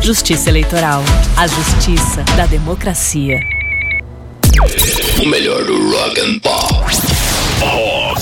Justiça Eleitoral. A justiça da democracia. O melhor do rock and pop.